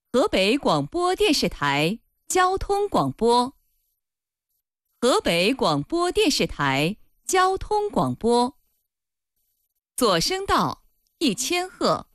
河北广播电视台交通广播。河北广播电视台交通广播。左声道1000赫。